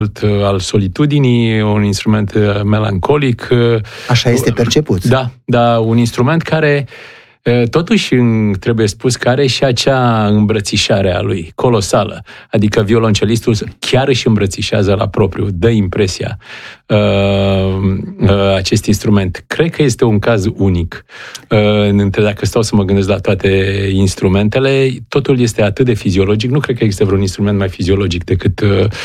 al solitudinii, un instrument melancolic. Așa este perceput. Da, un instrument care totuși trebuie spus că are și acea îmbrățișare a lui, colosală. Adică violoncelistul chiar își îmbrățișează la propriu, dă impresia acest instrument. Cred că este un caz unic. Dacă stau să mă gândesc la toate instrumentele, totul este atât de fiziologic. Nu cred că există vreun instrument mai fiziologic decât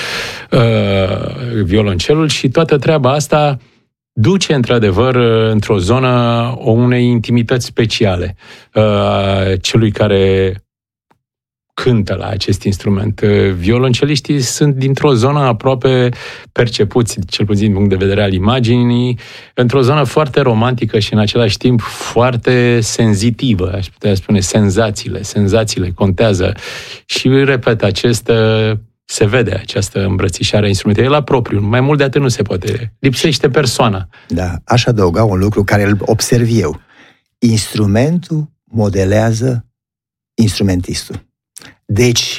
violoncelul și toată treaba asta duce, într-adevăr, într-o zonă unei intimități speciale celui care cântă la acest instrument. Violonceliștii sunt dintr-o zonă aproape percepuți, cel puțin din punct de vedere al imaginii, într-o zonă foarte romantică și în același timp foarte senzitivă, aș putea spune, senzațiile contează. Și, repet, se vede această îmbrățișare a instrumentului. E la propriu. Mai mult de atât nu se poate. Lipsește persoana. Da, aș adăuga un lucru care îl observ eu. Instrumentul modelează instrumentistul. Deci,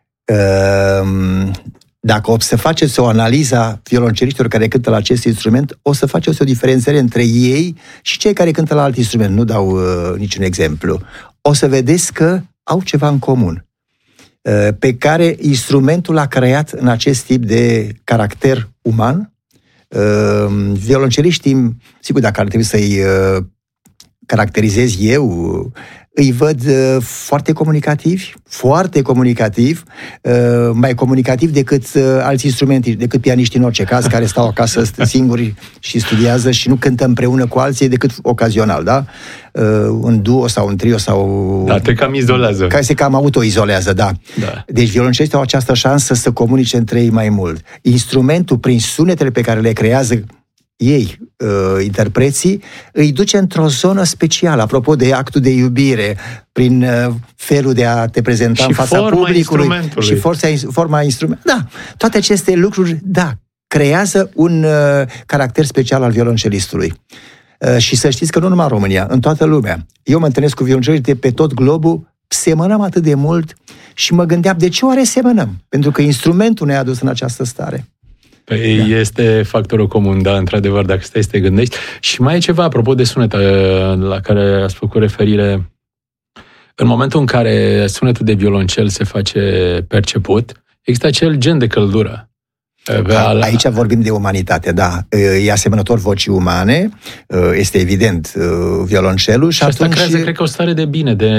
dacă o să faceți o analiză a violonceliștilor care cântă la acest instrument, o să faceți o diferențiere între ei și cei care cântă la alt instrument. Nu dau niciun exemplu. O să vedeți că au ceva în comun, pe care instrumentul a creat în acest tip de caracter uman. Violonceliștii, sigur, dacă ar trebui să-i caracterizez eu, îi văd foarte comunicativi, mai comunicativi decât alți instrumentiști, decât pianiștii în orice caz, care stau acasă singuri și studiază și nu cântă împreună cu alții decât ocazional, da? În duo sau în trio sau... Da, te cam izolează. Care se cam autoizolează, da. Deci violonceliștii au această șansă să comunice între ei mai mult. Instrumentul, prin sunetele pe care le creează ei, interpreții, îi duce într-o zonă specială, apropo de actul de iubire, prin felul de a te prezenta și în fața publicului și forma instrumentului. Da, toate aceste lucruri, creează un caracter special al violoncelistului. Și să știți că nu numai în România, în toată lumea. Eu mă întâlnesc cu violonceliști de pe tot globul, semănăm atât de mult și mă gândeam, de ce oare semănăm? Pentru că instrumentul ne-a adus în această stare. Păi este factorul comun, da, într-adevăr, dacă stai să te gândești. Și mai e ceva, apropo de sunet, la care ați făcut referire. În momentul în care sunetul de violoncel se face perceput, există acel gen de căldură. Aici vorbim de umanitate, da. E asemănător vocii umane, este evident violoncelul. Și asta creează, cred că, o stare de bine, de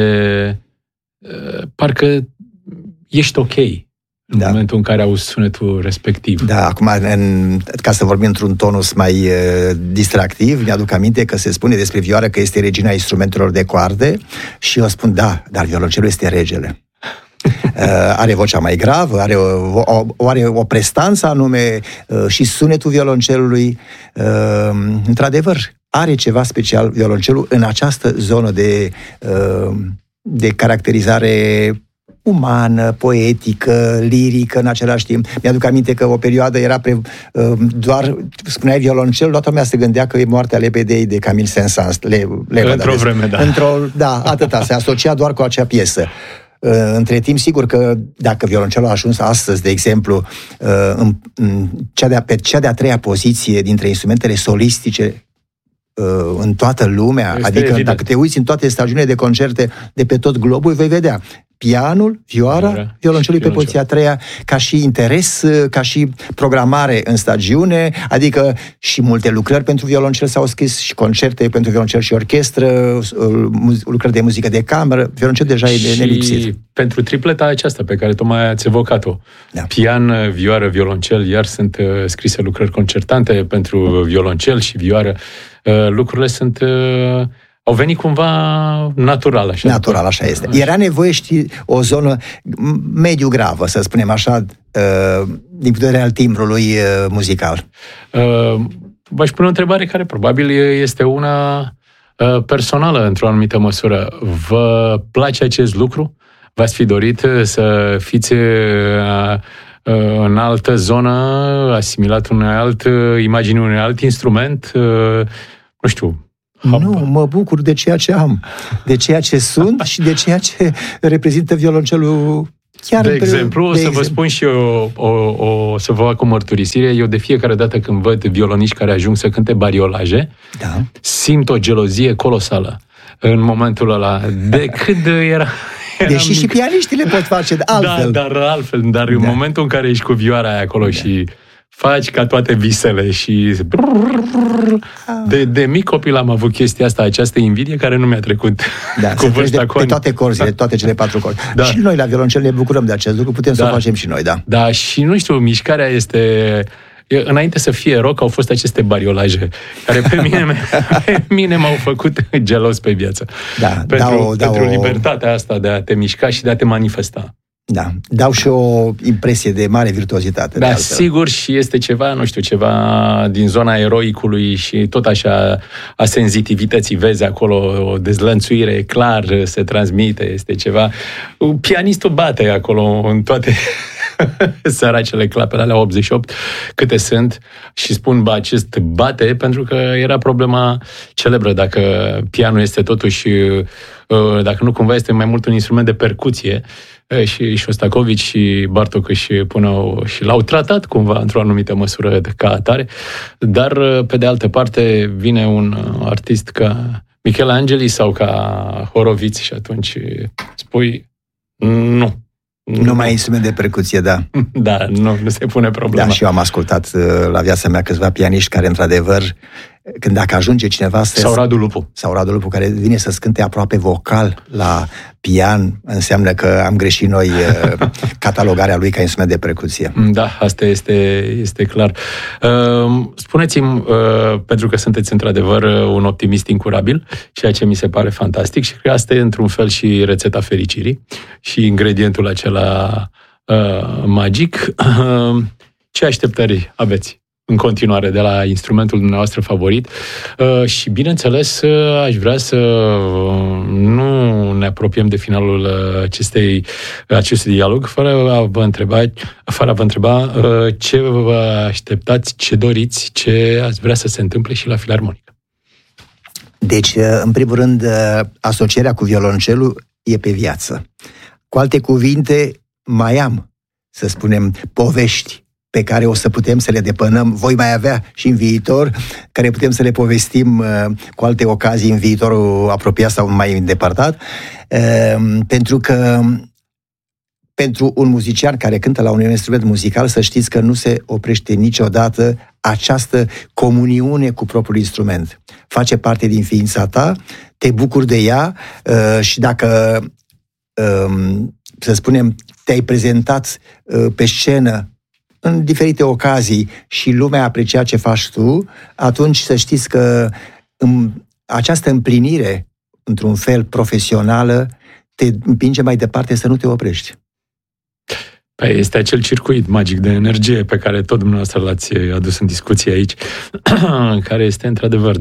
parcă ești ok. În momentul în care auzi sunetul respectiv. Da, acum, ca să vorbim într-un tonus mai distractiv, mi-aduc aminte că se spune despre vioară că este regina instrumentelor de coarde și eu spun, dar violoncelul este regele. Are vocea mai gravă, are o prestanță anume și sunetul violoncelului. Într-adevăr, are ceva special violoncelul în această zonă de caracterizare umană, poetică, lirică în același timp. Mi-aduc aminte că o perioadă era doar, spuneai violoncel, toată lumea se gândea că e moartea lepedei de Camille Saint-Saëns. Într-o vreme, da. Atâta, se asocia doar cu acea piesă. Între timp, sigur că dacă violoncelul a ajuns astăzi, de exemplu, pe cea de-a treia poziție dintre instrumentele solistice în toată lumea, este adică evident. Dacă te uiți în toate stagiunile de concerte de pe tot globul, vei vedea pianul, vioara, violoncelul pe poziția a treia, ca și interes, ca și programare în stagiune, adică și multe lucrări pentru violoncel s-au scris, și concerte pentru violoncel și orchestră, lucrări de muzică de cameră, violoncel deja e nelipsit. Și pentru tripleta aceasta pe care tocmai ați evocat-o, pian, vioară, violoncel, iar sunt scrise lucrări concertante pentru violoncel și vioară. Lucrurile au venit cumva natural, așa. Natural, așa este. Era nevoie, o zonă mediu gravă, să spunem așa, din punct de vedere al timbrului muzical. V-aș pune o întrebare care probabil este una personală, într-o anumită măsură. Vă place acest lucru? V-ați fi dorit să fiți în altă zonă, asimilat imaginii unui alt instrument? Nu știu. Nu, mă bucur de ceea ce am, de ceea ce sunt și de ceea ce reprezintă violoncelul Chiar de exemplu, o să vă spun și eu, o să vă fac o mărturisire. Eu de fiecare dată când văd violoniști care ajung să cânte bariolaje, simt o gelozie colosală în momentul ăla. De cât era... Deși mic. Și pianiștii le pot face altfel. Dar în momentul în care ești cu vioara aia acolo și faci ca toate visele și... De mic copil am avut chestia asta, această invidie care nu mi-a trecut cu vârsta pe toate corzile, toate cele 4 corzi. Da. Și noi la violoncel ne bucurăm de acest lucru, putem să o facem și noi, da. Da, și nu știu, mișcarea este... Înainte să fie rock, au fost aceste bariolaje care pe mine m-au făcut gelos pe viață. Da, pentru libertatea asta de a te mișca și de a te manifesta. Da, dau și o impresie de mare virtuozitate. Da, sigur, și este ceva, nu știu, ceva din zona eroicului și tot așa a senzitivității. Vezi acolo o dezlănțuire, clar se transmite, este ceva. Pianistul bate acolo în toate săracele clapele alea 88, câte sunt, și spun acest bate pentru că era problema celebră, dacă pianul este totuși, dacă nu cumva este mai mult un instrument de percuție. Și Șostakovici și Bartók și l-au tratat cumva într-o anumită măsură ca atare, dar pe de altă parte vine un artist ca Michelangelo sau ca Horowitz și atunci spui nu. Nu mai instrument de percuție, da. Da, nu se pune problema. Da, și eu am ascultat la viața mea câțiva pianiști care, într-adevăr, când dacă ajunge cineva să... Sau Radu Lupu. Sau Radu Lupu, care vine să cânte aproape vocal la pian, înseamnă că am greșit noi catalogarea lui ca instrument de percuție. Da, asta este clar. Spuneți-mi, pentru că sunteți într-adevăr un optimist incurabil, ceea ce mi se pare fantastic, și cred că asta e într-un fel și rețeta fericirii și ingredientul acela magic. Ce așteptări aveți în continuare de la instrumentul dumneavoastră favorit? Și bineînțeles aș vrea să nu ne apropiem de finalul acestui dialog fără a vă întreba ce vă așteptați, ce doriți, ce ați vrea să se întâmple și la Filarmonică. Deci, în primul rând, asocierea cu violoncelul e pe viață. Cu alte cuvinte, mai am, să spunem, povești pe care o să putem să le depănăm, voi mai avea și în viitor, care putem să le povestim cu alte ocazii în viitorul apropiat sau mai îndepărtat, pentru că pentru un muzician care cântă la un instrument muzical, să știți că nu se oprește niciodată această comuniune cu propriul instrument. Face parte din ființa ta, te bucuri de ea și dacă, să spunem, te-ai prezentat pe scenă în diferite ocazii și lumea aprecia ce faci tu, atunci să știți că această împlinire, într-un fel profesională, te împinge mai departe să nu te oprești. Păi este acel circuit magic de energie pe care tot dumneavoastră l-ați adus în discuție aici, care este într-adevăr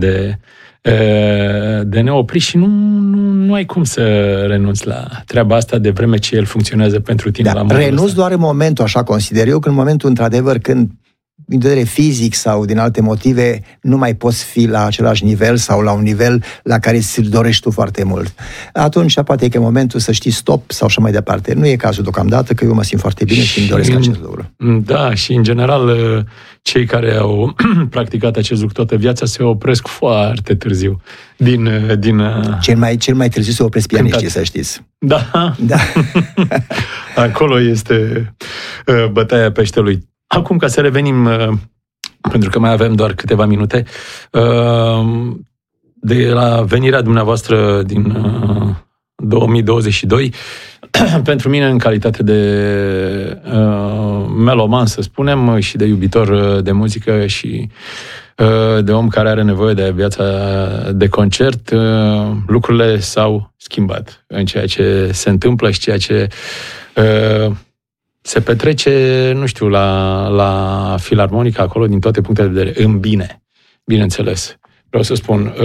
de neoprit și nu ai cum să renunți la treaba asta de vreme ce el funcționează pentru tine la modul renunți ăsta. Doar în momentul, așa consider eu, că în momentul într-adevăr când din vedere fizic sau din alte motive nu mai poți fi la același nivel sau la un nivel la care ți-l dorești tu foarte mult. Atunci poate că e momentul să știi stop sau așa mai departe. Nu e cazul deocamdată, că eu mă simt foarte bine și îmi doresc acest lucru. Da, și în general cei care au practicat acest lucru toată viața se opresc foarte târziu din cel mai târziu se opresc pianiștii, să știți. Da. Acolo este bătaia peștelui. Acum, ca să revenim, pentru că mai avem doar câteva minute, de la venirea dumneavoastră din 2022, pentru mine, în calitate de meloman, să spunem, și de iubitor de muzică și de om care are nevoie de viața de concert, lucrurile s-au schimbat în ceea ce se întâmplă și ceea ce se petrece, nu știu, la Filarmonica, acolo, din toate punctele de vedere, în bine, bineînțeles. Vreau să spun,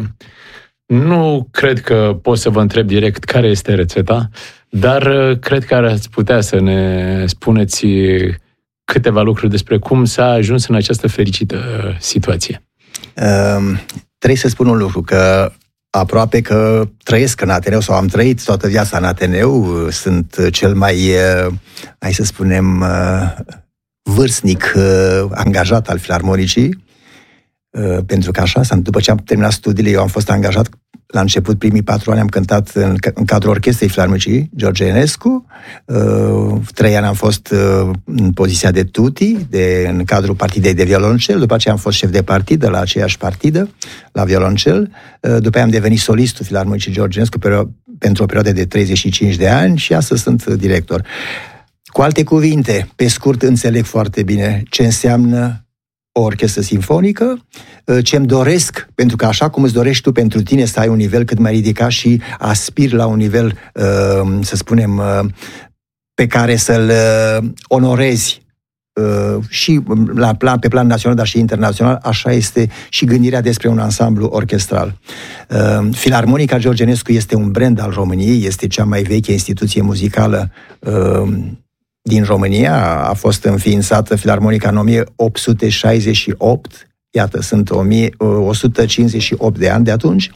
nu cred că pot să vă întreb direct care este rețeta, dar cred că ați putea să ne spuneți câteva lucruri despre cum s-a ajuns în această fericită situație. Trebuie să spun un lucru, că aproape că trăiesc în Ateneu sau am trăit toată viața în Ateneu, sunt cel mai, hai să spunem, vârstnic angajat al Filarmonicii, pentru că așa, după ce am terminat studiile, eu am fost angajat la început, primii 4 ani am cântat în cadrul Orchestrei Filarmonicii George Enescu, 3 ani am fost în poziția de tuti, în cadrul partidei de violoncel, după aceea am fost șef de partidă la aceeași partidă, la violoncel, după aceea am devenit solistul Filarmonicii George Enescu pentru o perioadă de 35 de ani și astăzi sunt director. Cu alte cuvinte, pe scurt, înțeleg foarte bine ce înseamnă o orchestră simfonică, ce-mi doresc, pentru că așa cum îți dorești tu pentru tine să ai un nivel cât mai ridicat și aspiri la un nivel, să spunem, pe care să-l onorezi și pe plan național, dar și internațional, așa este și gândirea despre un ansamblu orchestral. Filarmonica George Enescu este un brand al României, este cea mai veche instituție muzicală din România, a fost înființată Filarmonica în 1868, iată, sunt 158 de ani de atunci.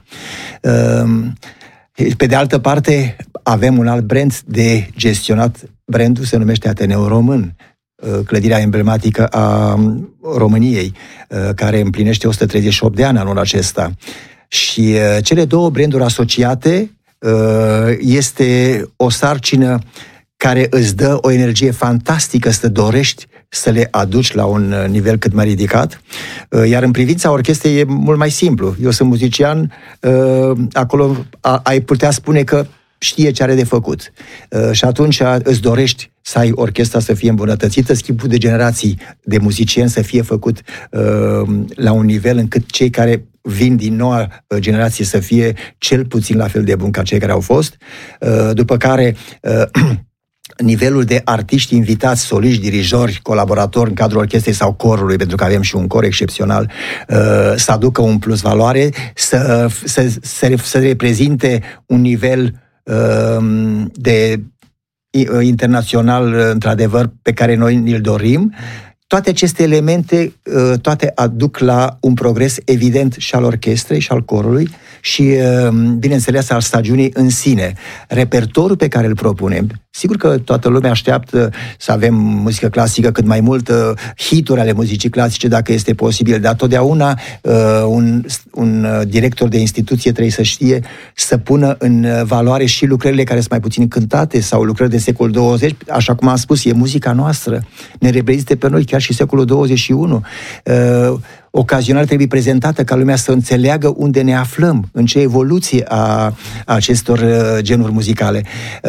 Pe de altă parte, avem un alt brand de gestionat, brandul se numește Ateneu Român, clădirea emblematică a României, care împlinește 138 de ani anul acesta. Și cele două branduri asociate este o sarcină care îți dă o energie fantastică să dorești să le aduci la un nivel cât mai ridicat. Iar în privința orchestrei e mult mai simplu. Eu sunt muzician, acolo ai putea spune că știe ce are de făcut. Și atunci îți dorești să ai orchestra să fie îmbunătățită, schimbul de generații de muzicieni să fie făcut la un nivel încât cei care vin din noua generație să fie cel puțin la fel de buni ca cei care au fost. După care nivelul de artiști invitați, soliști, dirijori, colaboratori în cadrul orchestrei sau corului, pentru că avem și un cor excepțional, să aducă un plus valoare, să reprezinte un nivel de internațional, într-adevăr, pe care noi ni-l dorim. Toate aceste elemente, toate aduc la un progres evident și al orchestrei și al corului și, bineînțeles, al stagiunii în sine. Repertoriul pe care îl propunem, sigur că toată lumea așteaptă să avem muzică clasică, cât mai mult hituri ale muzicii clasice, dacă este posibil, dar totdeauna un director de instituție trebuie să știe să pună în valoare și lucrările care sunt mai puțin cântate sau lucrări de secolul 20, așa cum am spus, e muzica noastră, ne reprezintă pe noi chiar și secolul 21. Ocazional trebuie prezentată ca lumea să înțeleagă unde ne aflăm, în ce evoluție a acestor genuri muzicale.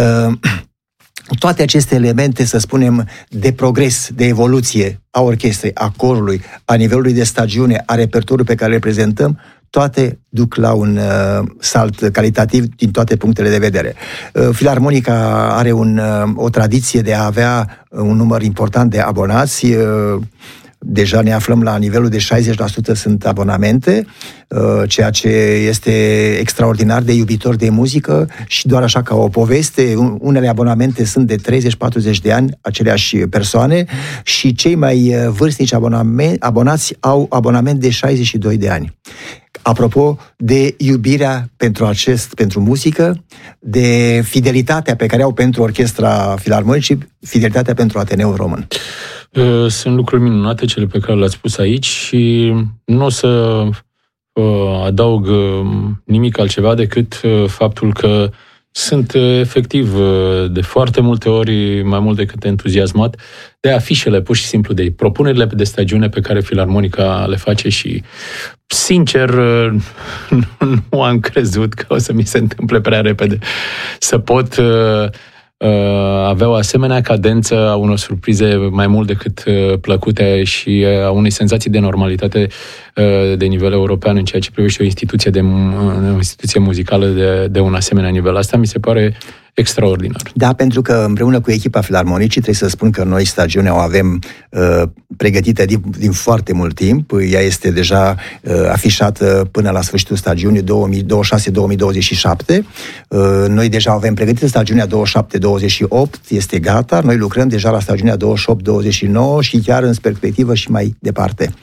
Toate aceste elemente, să spunem, de progres, de evoluție a orchestrei, a corului, a nivelului de stagiune, a repertoriului pe care le prezentăm, toate duc la un salt calitativ din toate punctele de vedere. Filarmonica are o tradiție de a avea un număr important de abonați. Deja ne aflăm la nivelul de 60% sunt abonamente, ceea ce este extraordinar de iubitor de muzică și doar așa ca o poveste, unele abonamente sunt de 30-40 de ani, aceleași persoane, și cei mai vârstnici abonați au abonament de 62 de ani. Apropo de iubirea pentru muzică, de fidelitatea pe care au pentru Orchestra Filarmonicii, fidelitatea pentru Ateneu Român. Sunt lucruri minunate cele pe care le-ați spus aici și nu o să adaug nimic altceva decât faptul că sunt efectiv de foarte multe ori mai mult decât entuziasmat de afișele, pur și simplu, de propunerile de stagiune pe care Filarmonica le face și, sincer, nu am crezut că o să mi se întâmple prea repede să pot avea o asemenea cadență a unor surprize mai mult decât plăcute și a unei senzații de normalitate de nivel european în ceea ce privește o instituție muzicală de un asemenea nivel. Asta mi se pare extraordinar. Da, pentru că împreună cu echipa Filarmonicii trebuie să spun că noi stagiunea o avem pregătită din foarte mult timp. Ea este deja afișată până la sfârșitul stagiunii 2026-2027. Noi deja avem pregătită stagiunea 27-28, este gata. Noi lucrăm deja la stagiunea 28-29 și chiar în perspectivă și mai departe.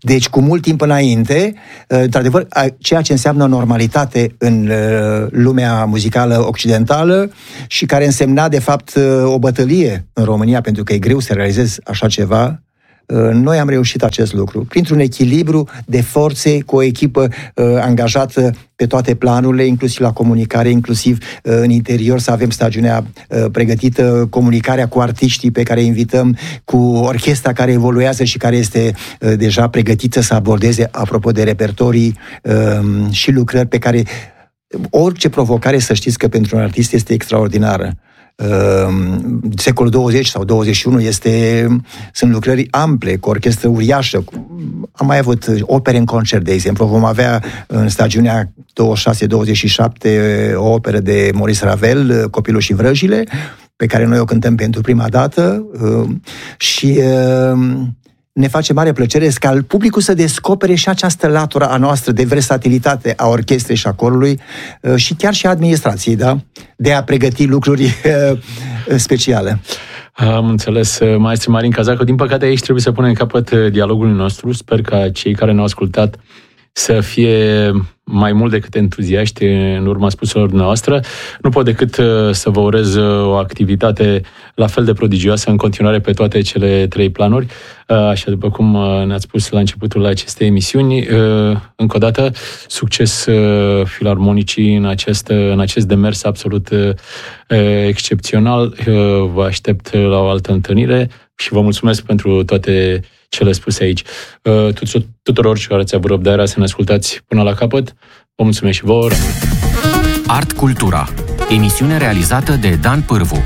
Deci, cu mult timp înainte, într-adevăr, ceea ce înseamnă normalitate în lumea muzicală occidentală și care însemna, de fapt, o bătălie în România, pentru că e greu să realizezi așa ceva, noi am reușit acest lucru printr-un echilibru de forțe cu o echipă angajată pe toate planurile, inclusiv la comunicare, inclusiv în interior, să avem stagiunea pregătită, comunicarea cu artiștii pe care îi invităm, cu orchestra care evoluează și care este deja pregătită să abordeze, apropo de repertorii și lucrări pe care orice provocare, să știți că pentru un artist este extraordinară. Secolul 20 sau 21 sunt lucrări ample, cu orchestră uriașă. Am mai avut opere în concert, de exemplu. Vom avea în stagiunea 26-27 o operă de Maurice Ravel, Copilul și vrăjile, pe care noi o cântăm pentru prima dată și ne face mare plăcere ca publicul să descopere și această latură a noastră de versatilitate a orchestrei și a corului și chiar și a administrației, da? De a pregăti lucruri speciale. Am înțeles, maestru Marin Cazacu. Din păcate aici trebuie să punem capăt dialogului nostru. Sper ca cei care ne-au ascultat să fie mai mult decât entuziaști în urma spuselor noastre. Nu pot decât să vă urez o activitate la fel de prodigioasă în continuare pe toate cele 3 planuri. Așa după cum ne-ați spus la începutul acestei emisiuni, încă o dată, succes filarmonicii în acest demers absolut excepțional. Vă aștept la o altă întâlnire și vă mulțumesc pentru toate cele spuse aici. Tuturor celor care ați avut răbdarea să ne ascultați până la capăt, vă mulțumesc și vouă. Art Cultura, emisiune realizată de Dan Pârvu.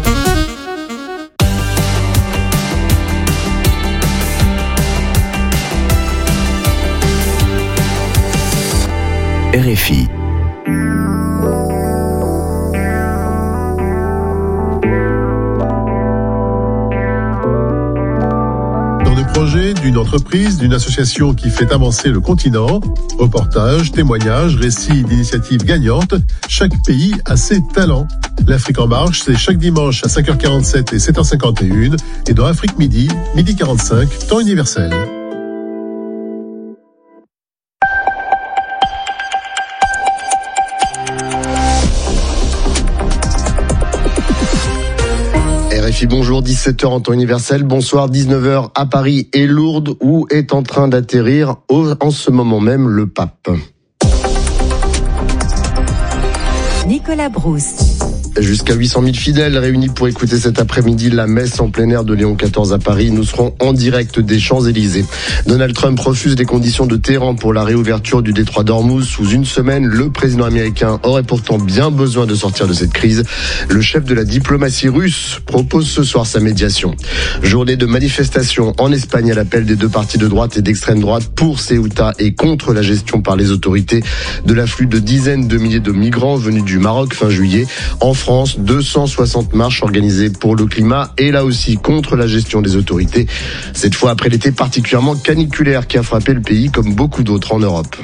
RFI. Projet d'une entreprise, d'une association qui fait avancer le continent. Reportages, témoignages, récits d'initiatives gagnantes. Chaque pays a ses talents. L'Afrique en marche, c'est chaque dimanche à 5h47 et 7h51 et dans Afrique Midi, midi 45, temps universel. RFI, bonjour, 17h en temps universel, bonsoir, 19h à Paris et Lourdes, où est en train d'atterrir en ce moment même le pape. Nicolas Brousse. Jusqu'à 800 000 fidèles réunis pour écouter cet après-midi la messe en plein air de Léon XIV à Paris. Nous serons en direct des Champs-Élysées. Donald Trump refuse les conditions de Téhéran pour la réouverture du détroit d'Ormuz. Sous une semaine, le président américain aurait pourtant bien besoin de sortir de cette crise. Le chef de la diplomatie russe propose ce soir sa médiation. Journée de manifestation en Espagne à l'appel des 2 partis de droite et d'extrême droite pour Ceuta et contre la gestion par les autorités de l'afflux de dizaines de milliers de migrants venus du Maroc fin juillet. En France, 260 marches organisées pour le climat et là aussi contre la gestion des autorités. Cette fois après l'été particulièrement caniculaire qui a frappé le pays comme beaucoup d'autres en Europe.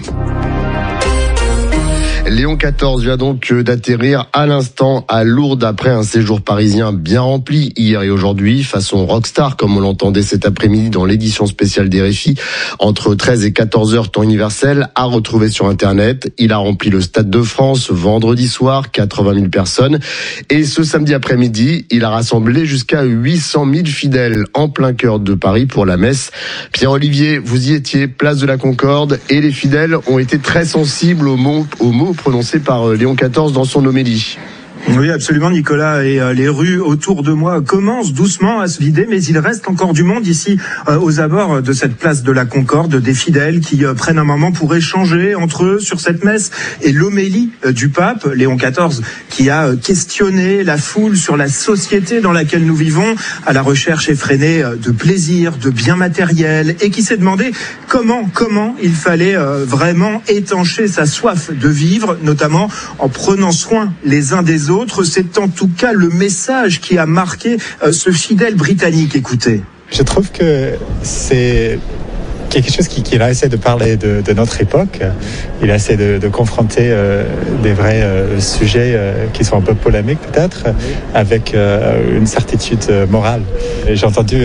Léon XIV vient donc d'atterrir à l'instant à Lourdes après un séjour parisien bien rempli hier et aujourd'hui, façon rockstar comme on l'entendait cet après-midi dans l'édition spéciale des RFI, entre 13 et 14 heures temps universel, à retrouver sur Internet. Il a rempli le Stade de France vendredi soir, 80 000 personnes. Et ce samedi après-midi, il a rassemblé jusqu'à 800 000 fidèles en plein cœur de Paris pour la messe. Pierre-Olivier, vous y étiez, place de la Concorde, et les fidèles ont été très sensibles aux mots prononcé par Léon XIV dans son homélie. Oui, absolument, Nicolas. Et les rues autour de moi commencent doucement à se vider, mais il reste encore du monde ici aux abords de cette place de la Concorde, des fidèles qui prennent un moment pour échanger entre eux sur cette messe et l'homélie du pape, Léon XIV, qui a questionné la foule sur la société dans laquelle nous vivons, à la recherche effrénée de plaisir, de biens matériels, et qui s'est demandé comment il fallait vraiment étancher sa soif de vivre, notamment en prenant soin les uns des autres. C'est en tout cas le message qui a marqué ce fidèle britannique. Écoutez. Je trouve que c'est quelque chose qu'il a essayé de parler de notre époque. Il a essayé de confronter des vrais sujets qui sont un peu polémiques peut-être, avec une certitude morale. Et j'ai entendu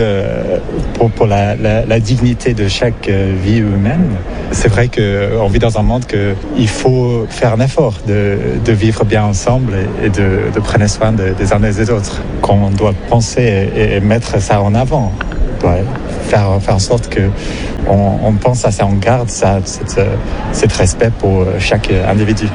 pour la dignité de chaque vie humaine. C'est vrai qu'on vit dans un monde qu'il faut faire un effort de vivre bien ensemble et de prendre soin des uns et des autres. Qu'on doit penser et mettre ça en avant. On doit faire en sorte qu'on pense à ça, on garde ça, cet respect pour chaque individu.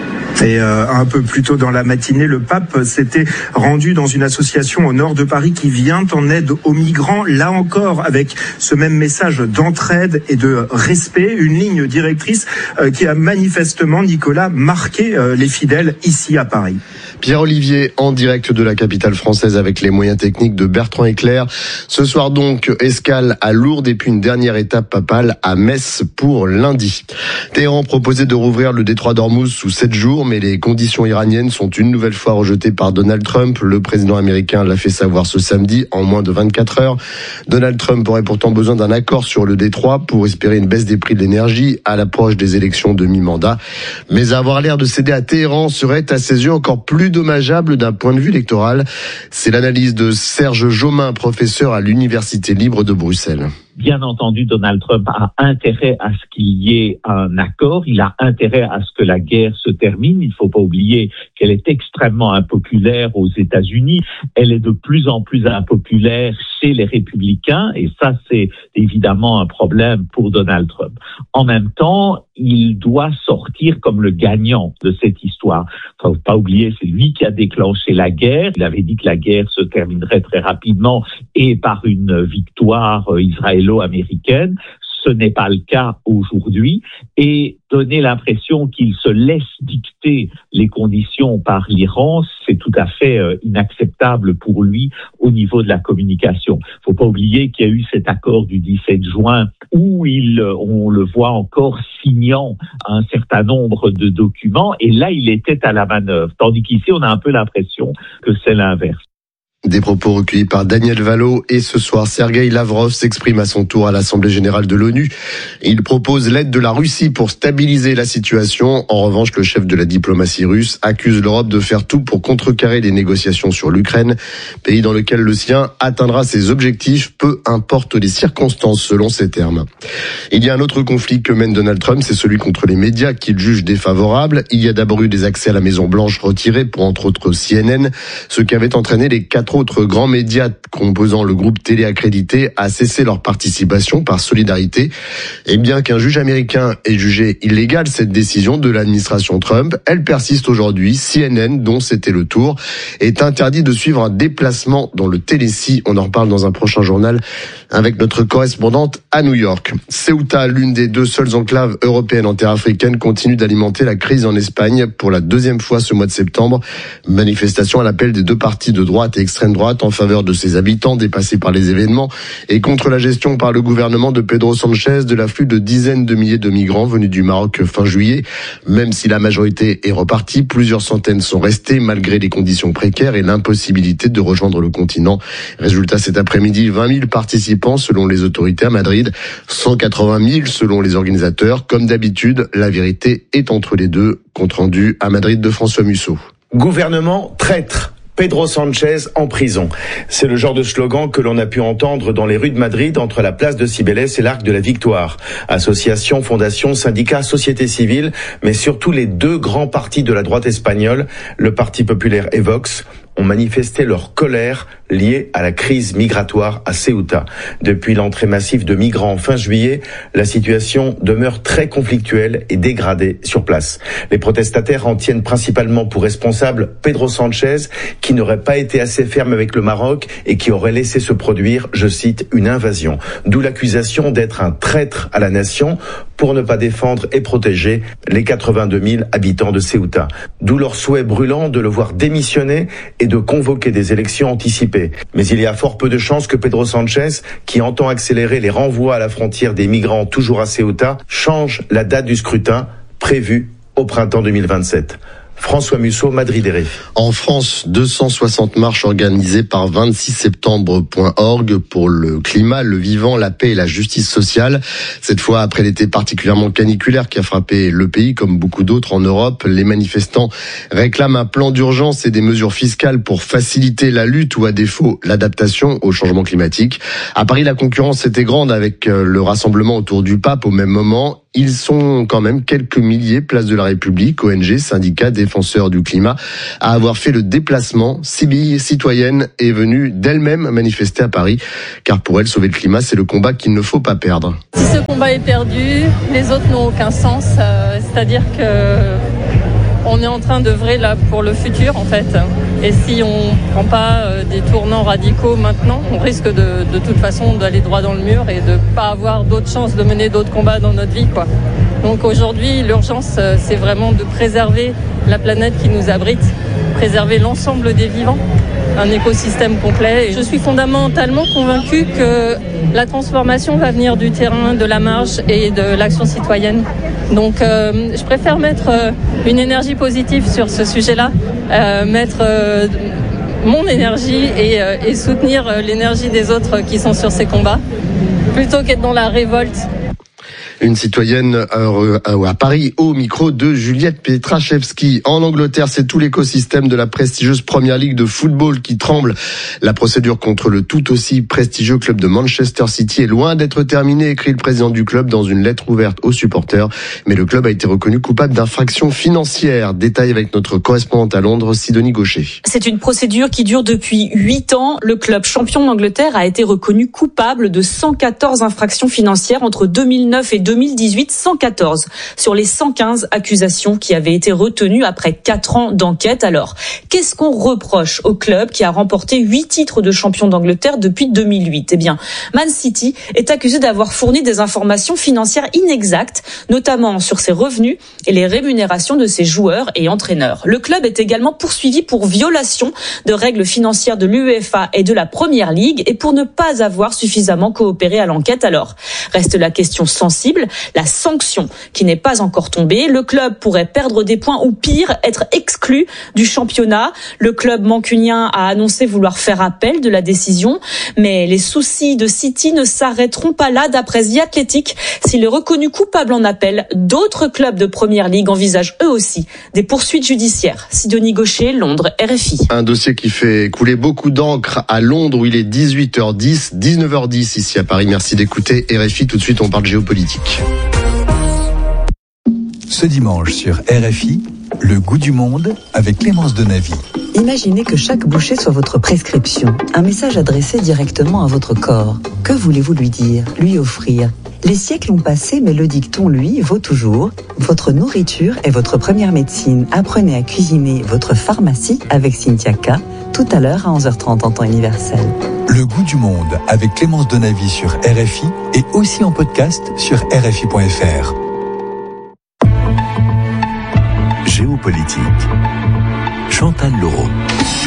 Et un peu plus tôt dans la matinée, le pape s'était rendu dans une association au nord de Paris qui vient en aide aux migrants, là encore avec ce même message d'entraide et de respect, une ligne directrice qui a manifestement, Nicolas, marqué les fidèles ici à Paris. Pierre-Olivier, en direct de la capitale française avec les moyens techniques de Bertrand Éclair. Ce soir donc, escale à Lourdes et puis une dernière étape papale à Metz pour lundi. Téhéran proposait de rouvrir le détroit d'Ormuz sous 7 jours, mais les conditions iraniennes sont une nouvelle fois rejetées par Donald Trump. Le président américain l'a fait savoir ce samedi en moins de 24 heures. Donald Trump aurait pourtant besoin d'un accord sur le détroit pour espérer une baisse des prix de l'énergie à l'approche des élections de mi-mandat. Mais avoir l'air de céder à Téhéran serait à ses yeux encore plus dommageable d'un point de vue électoral. C'est l'analyse de Serge Jaumin, professeur à l'Université libre de Bruxelles. Bien entendu, Donald Trump a intérêt à ce qu'il y ait un accord. Il a intérêt à ce que la guerre se termine. Il ne faut pas oublier qu'elle est extrêmement impopulaire aux États-Unis. Elle est de plus en plus impopulaire chez les républicains. Et ça, c'est évidemment un problème pour Donald Trump. En même temps, il doit sortir comme le gagnant de cette histoire. Il ne faut pas oublier, c'est lui qui a déclenché la guerre. Il avait dit que la guerre se terminerait très rapidement et par une victoire israélo-américaine. Ce n'est pas le cas aujourd'hui, et donner l'impression qu'il se laisse dicter les conditions par l'Iran, c'est tout à fait inacceptable pour lui au niveau de la communication. Il ne faut pas oublier qu'il y a eu cet accord du 17 juin où on le voit encore signant un certain nombre de documents, et là il était à la manœuvre, tandis qu'ici on a un peu l'impression que c'est l'inverse. Des propos recueillis par Daniel Valo, et ce soir, Sergueï Lavrov s'exprime à son tour à l'Assemblée générale de l'ONU. Il propose l'aide de la Russie pour stabiliser la situation. En revanche, le chef de la diplomatie russe accuse l'Europe de faire tout pour contrecarrer les négociations sur l'Ukraine, pays dans lequel le sien atteindra ses objectifs, peu importe les circonstances, selon ses termes. Il y a un autre conflit que mène Donald Trump, c'est celui contre les médias qu'il juge défavorables. Il y a d'abord eu des accès à la Maison-Blanche retirés pour entre autres CNN, ce qui avait entraîné les 4 autres grands médias composant le groupe télé accrédité à cesser leur participation par solidarité. Et bien qu'un juge américain ait jugé illégale cette décision de l'administration Trump, elle persiste aujourd'hui. CNN, dont c'était le tour, est interdit de suivre un déplacement dans le Tennessee. On en reparle dans un prochain journal avec notre correspondante à New York. Ceuta, l'une des 2 seules enclaves européennes en terre africaine, continue d'alimenter la crise en Espagne pour la 2e fois ce mois de septembre. Manifestation à l'appel des 2 partis de droite et extrême droite en faveur de ses habitants dépassés par les événements et contre la gestion par le gouvernement de Pedro Sánchez de l'afflux de dizaines de milliers de migrants venus du Maroc fin juillet. Même si la majorité est repartie, plusieurs centaines sont restés malgré les conditions précaires et l'impossibilité de rejoindre le continent. Résultat, cet après-midi, 20 000 participants selon les autorités à Madrid, 180 000 selon les organisateurs. Comme d'habitude, la vérité est entre les deux. Compte rendu à Madrid de François Musso. Gouvernement traître. Pedro Sánchez en prison. C'est le genre de slogan que l'on a pu entendre dans les rues de Madrid entre la place de Cibeles et l'Arc de la Victoire. Associations, fondations, syndicats, sociétés civiles, mais surtout les 2 grands partis de la droite espagnole, le Parti populaire et Vox, ont manifesté leur colère liée à la crise migratoire à Ceuta. Depuis l'entrée massive de migrants fin juillet, la situation demeure très conflictuelle et dégradée sur place. Les protestataires en tiennent principalement pour responsable Pedro Sánchez, qui n'aurait pas été assez ferme avec le Maroc et qui aurait laissé se produire, je cite, une invasion. D'où l'accusation d'être un traître à la nation pour ne pas défendre et protéger les 82 000 habitants de Ceuta. D'où leur souhait brûlant de le voir démissionner et de convoquer des élections anticipées. Mais il y a fort peu de chances que Pedro Sánchez, qui entend accélérer les renvois à la frontière des migrants toujours à Ceuta, change la date du scrutin prévu au printemps 2027. François Musso, Madrid RFI. En France, 260 marches organisées par 26septembre.org pour le climat, le vivant, la paix et la justice sociale. Cette fois, après l'été particulièrement caniculaire qui a frappé le pays, comme beaucoup d'autres en Europe, les manifestants réclament un plan d'urgence et des mesures fiscales pour faciliter la lutte ou à défaut l'adaptation au changement climatique. À Paris, la concurrence était grande avec le rassemblement autour du pape au même moment. Ils sont quand même quelques milliers, place de la République, ONG, syndicats, défenseurs du climat, à avoir fait le déplacement. Sibylle, citoyenne, est venue d'elle-même manifester à Paris, car pour elle, sauver le climat, c'est le combat qu'il ne faut pas perdre. Si ce combat est perdu, les autres n'ont aucun sens. C'est-à-dire que on est en train d'œuvrer là pour le futur, en fait. Et si on prend pas des tournants radicaux maintenant, on risque de toute façon d'aller droit dans le mur et de pas avoir d'autres chances de mener d'autres combats dans notre vie, quoi. Donc aujourd'hui, l'urgence, c'est vraiment de préserver la planète qui nous abrite, préserver l'ensemble des vivants, un écosystème complet. Et je suis fondamentalement convaincue que la transformation va venir du terrain, de la marche et de l'action citoyenne. Donc je préfère mettre une énergie positive sur ce sujet-là, mettre mon énergie et soutenir l'énergie des autres qui sont sur ces combats, plutôt qu'être dans la révolte. Une citoyenne à Paris au micro de Juliette Pietraszewski. En Angleterre, c'est tout l'écosystème de la prestigieuse Premier League de football qui tremble. La procédure contre le tout aussi prestigieux club de Manchester City est loin d'être terminée, écrit le président du club dans une lettre ouverte aux supporters. Mais le club a été reconnu coupable d'infractions financières. Détail avec notre correspondante à Londres, Sidonie Gaucher. C'est une procédure qui dure depuis 8 ans. Le club champion d'Angleterre a été reconnu coupable de 114 infractions financières entre 2009 et 2018, 114 sur les 115 accusations qui avaient été retenues après 4 ans d'enquête. Alors, qu'est-ce qu'on reproche au club qui a remporté 8 titres de champion d'Angleterre depuis 2008 ? Eh bien, Man City est accusé d'avoir fourni des informations financières inexactes, notamment sur ses revenus et les rémunérations de ses joueurs et entraîneurs. Le club est également poursuivi pour violation de règles financières de l'UEFA et de la Premier League et pour ne pas avoir suffisamment coopéré à l'enquête. Alors, reste la question sensible, la sanction qui n'est pas encore tombée. Le club pourrait perdre des points ou pire, être exclu du championnat. Le club mancunien a annoncé vouloir faire appel de la décision, mais les soucis de City ne s'arrêteront pas là. D'après The Athletic, s'il est reconnu coupable en appel, d'autres clubs de Premier League envisagent eux aussi des poursuites judiciaires. Sidonie Gaucher, Londres, RFI. Un dossier qui fait couler beaucoup d'encre à Londres où il est 18h10, 19h10 ici à Paris. Merci d'écouter RFI. Tout de suite, on parle géopolitique. Ce dimanche sur RFI, le goût du monde avec Clémence Denavy. Imaginez que chaque bouchée soit votre prescription, un message adressé directement à votre corps. Que voulez-vous lui dire, lui offrir ? Les siècles ont passé, mais le dicton, lui, vaut toujours. Votre nourriture est votre première médecine. Apprenez à cuisiner votre pharmacie avec Cynthia K. Tout à l'heure à 11h30 en temps universel. Le goût du monde avec Clémence Denavy sur RFI et aussi en podcast sur RFI.fr. Géopolitique. Chantal Leroux.